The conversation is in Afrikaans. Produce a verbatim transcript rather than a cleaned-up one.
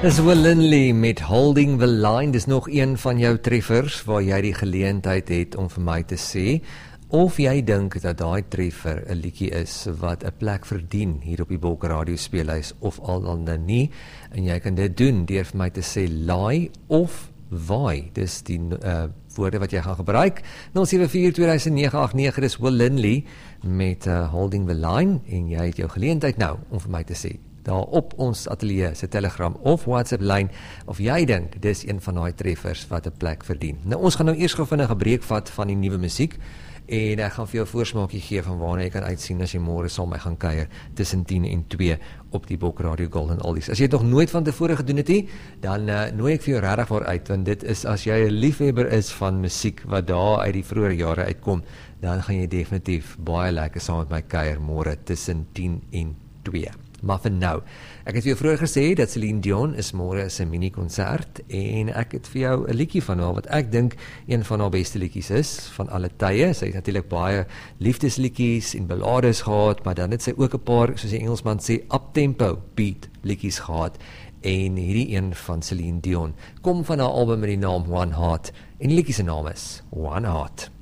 Dis Will Lindley met Holding the Line. Dis nog een van jou treffers waar jy die geleentheid het om vir my te sê of jy dink dat daai treffer 'n liedjie is wat 'n plek verdien hier op die Bolk Radio speellys of al dan nie, en jy kan dit doen deur vir my te sê laai of waai. Dis die uh, woorde wat jy gaan gebruik. nul sewe vier twee nege agt nege, dis Will Lindley met uh, Holding the Line, en jy het jou geleentheid nou om vir my te sê daar op ons ateljee se Telegram of WhatsApp lyn of jy dink dis een van daai treffers wat 'n plek verdien. Nou ons gaan nou eers gou vinnig 'n breek vat van die nuwe musiek, en ek gaan vir jou 'n voorsmaakie gee van waarna jy kan uitsien as jy môre saam met my gaan kuier tussen tien en twee op die Bolk Radio Golden Oldies. As jy dit nog nooit van tevore gedoen het nie, dan uh, nooi ek vir jou regtig voor uit, want dit is, as jy 'n liefhebber is van musiek wat daar uit die vroeë jare uitkom, dan gaan jy definitief baie lekker saam met my kuier môre tussen tien en twee. Maar vir nou, ek het vir jou vroeër gesê dat Celine Dion is môre is 'n mini-konsert, en ek het vir jou 'n liedjie van haar wat ek dink een van haar beste liedjies is van alle tye. Sy het natuurlik baie liefdesliedjies en ballades gehad, maar dan het sy ook 'n paar, soos die Engelsman sê, up-tempo beat liedjies gehad, en hierdie een van Celine Dion kom van haar album met die naam One Heart, en die liedjie se naam is One Heart.